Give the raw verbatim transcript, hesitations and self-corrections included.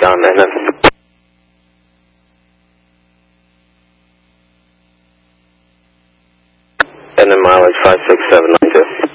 John Lennon. And then mileage five six seven nine two.